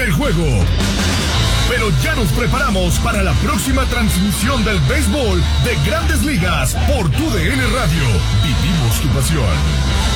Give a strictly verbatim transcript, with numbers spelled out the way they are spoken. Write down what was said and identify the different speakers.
Speaker 1: el juego. Pero ya nos preparamos para la próxima transmisión del béisbol de Grandes Ligas por tu D N Radio. Vivimos tu pasión.